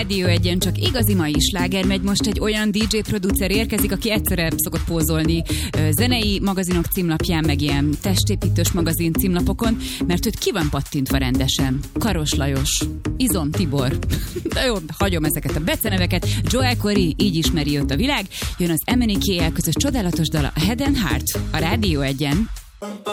Rádió Egyen csak igazi mai sláger megy. Most egy olyan DJ producer érkezik, aki egyszerre szokott pózolni zenei magazinok címlapján, meg ilyen testépítős magazin címlapokon, mert őt ki van pattintva rendesen. Karos Lajos, Izom Tibor. De jó, hagyom ezeket a beceneveket. Joel Corey, így ismeri őt a világ. Jön az MNEK közös csodálatos dala, a Head and Heart, a Rádió Egyen.